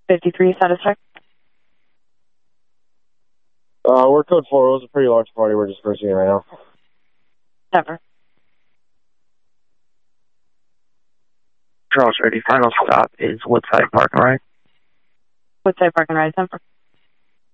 53 satisfied. We're code 4. It was a pretty large party. We're just dispersing it right now. Never. Charles ready. Final stop is Woodside Park and Ride. Woodside Park and Ride, 10-4.